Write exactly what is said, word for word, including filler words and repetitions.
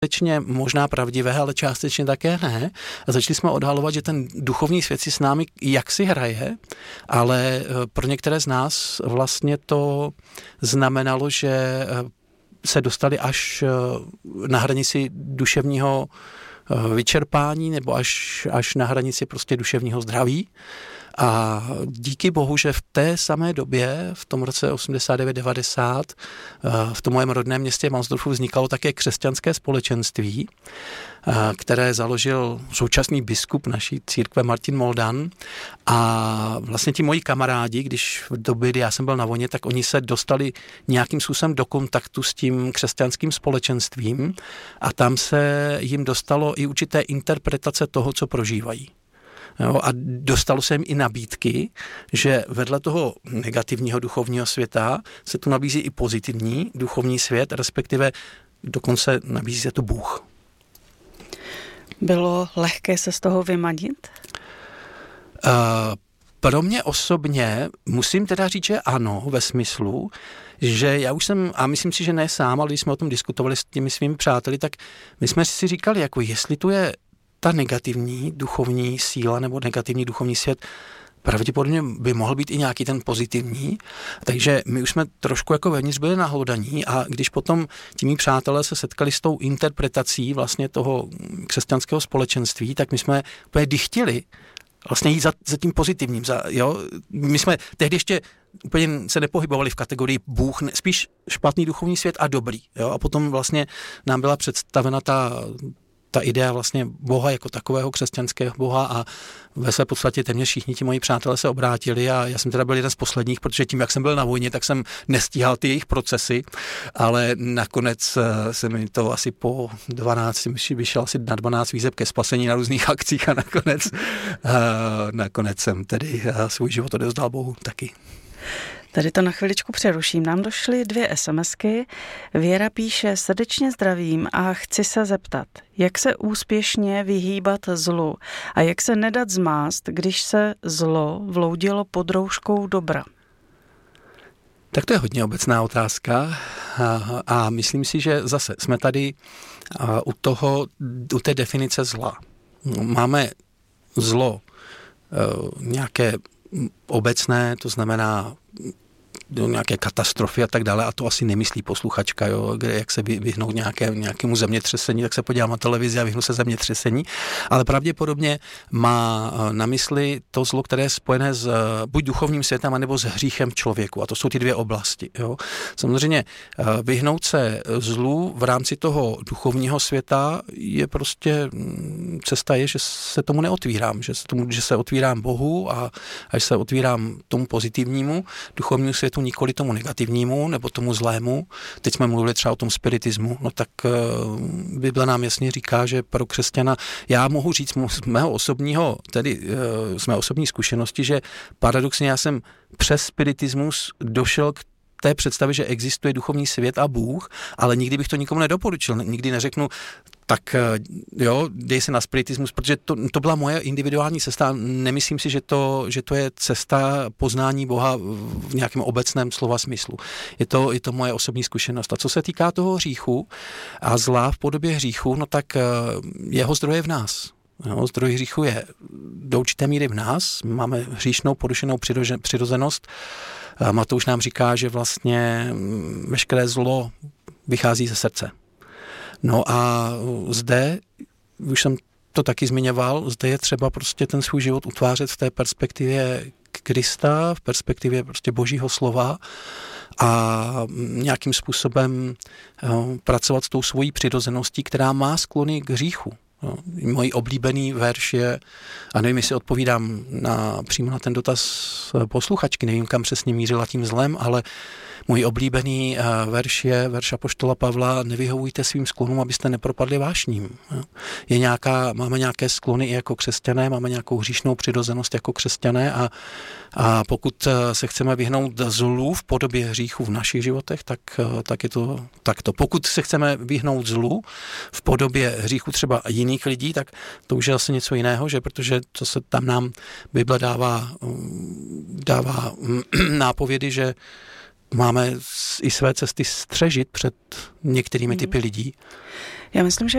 částečně možná pravdivé, ale částečně také ne. A začali jsme odhalovat, že ten duchovní svět si s námi jaksi hraje, ale pro některé z nás vlastně to znamenalo, že se dostali až na hranici duševního vyčerpání nebo až, až na hranici prostě duševního zdraví. A díky bohu, že v té samé době, v tom roce osmdesát devět devadesát, v tom mojem rodném městě Mansdorfu vznikalo také křesťanské společenství, které založil současný biskup naší církve Martin Moldan. A vlastně ti moji kamarádi, když v době, kdy já jsem byl na vojně, tak oni se dostali nějakým způsobem do kontaktu s tím křesťanským společenstvím a tam se jim dostalo i určité interpretace toho, co prožívají. Jo, a dostalo se jim i nabídky, že vedle toho negativního duchovního světa se tu nabízí i pozitivní duchovní svět, respektive dokonce nabízí se tu Bůh. Bylo lehké se z toho vymanit? Uh, pro mě osobně musím teda říct, že ano, ve smyslu, že já už jsem, a myslím si, že ne sám, ale když jsme o tom diskutovali s těmi svými přáteli, tak my jsme si říkali, jako jestli tu je ta negativní duchovní síla nebo negativní duchovní svět, pravděpodobně by mohl být i nějaký ten pozitivní, takže my už jsme trošku jako vevnitř byli nahlodaní a když potom ti mí přátelé se setkali s tou interpretací vlastně toho křesťanského společenství, tak my jsme úplně dychtili vlastně jít za, za tím pozitivním. Za, jo? My jsme tehdy ještě úplně se nepohybovali v kategorii Bůh, ne, spíš špatný duchovní svět a dobrý. Jo? A potom vlastně nám byla představena ta ta idea vlastně Boha jako takového křesťanského Boha a ve své podstatě téměř všichni ti moji přátelé se obrátili a já jsem teda byl jeden z posledních, protože tím, jak jsem byl na vojně, tak jsem nestíhal ty jejich procesy, ale nakonec se mi to asi po dvanácti, vyšel asi na dvanáct výzev ke spasení na různých akcích a nakonec, nakonec jsem tedy svůj život odevzdal Bohu taky. Tady to na chviličku přeruším. Nám došly dvě SMSky. Věra píše: srdečně zdravím a chci se zeptat, jak se úspěšně vyhýbat zlu a jak se nedat zmást, když se zlo vloudilo pod rouškou dobra. Tak to je hodně obecná otázka a, a myslím si, že zase jsme tady u toho, u té definice zla. Máme zlo nějaké obecné, to znamená do nějaké katastrofy a tak dále, a to asi nemyslí posluchačka, jo, kde jak se vyhnout nějaké, nějakému zemětřesení, tak se podívám na televizi a vyhnu se zemětřesení, ale pravděpodobně má na mysli to zlo, které je spojené s buď duchovním světem, anebo s hříchem člověku, a to jsou ty dvě oblasti. Jo. Samozřejmě vyhnout se zlu v rámci toho duchovního světa je prostě, cesta je, že se tomu neotvírám, že se, tomu, že se otvírám Bohu a až se otvírám tomu pozitivnímu duchovnímu světu, nikoli tomu negativnímu nebo tomu zlému. Teď jsme mluvili třeba o tom spiritismu, no tak uh, Bible nám jasně říká, že pro křesťana, já mohu říct z mého osobního, tedy uh, z mé osobní zkušenosti, že paradoxně já jsem přes spiritismus došel k té představě, že existuje duchovní svět a Bůh, ale nikdy bych to nikomu nedoporučil. Nikdy neřeknu, tak jo, dej se na spiritismus, protože to, to byla moje individuální cesta. Nemyslím si, že to, že to je cesta poznání Boha v nějakém obecném slova smyslu. Je to, je to moje osobní zkušenost. A co se týká toho hříchu a zla v podobě hříchu, no tak jeho zdroj je v nás. No, zdroj hříchu je do určité míry v nás. Máme hříšnou, porušenou přirozenost. Matouš nám říká, že vlastně veškeré zlo vychází ze srdce. No a zde, už jsem to taky zmiňoval, zde je třeba prostě ten svůj život utvářet v té perspektivě Krista, v perspektivě prostě Božího slova a nějakým způsobem pracovat s tou svojí přirozeností, která má sklony k hříchu. No, můj oblíbený verš je, a nevím, jestli odpovídám na, přímo na ten dotaz posluchačky, nevím, kam přesně mířila tím zlem, ale můj oblíbený verš je verš apoštola Pavla: nevyhovujte svým sklonům, abyste nepropadli vášním. Je nějaká, máme nějaké sklony i jako křesťané, máme nějakou hříšnou přirozenost jako křesťané a, a pokud se chceme vyhnout zlu v podobě hříchu v našich životech, tak, tak je to takto. Pokud se chceme vyhnout zlu v podobě hříchu třeba jiných lidí, tak to už je asi něco jiného, že protože to se tam nám Bible dává, dává nápovědy, že máme i své cesty střežit před některými typy lidí? Já myslím, že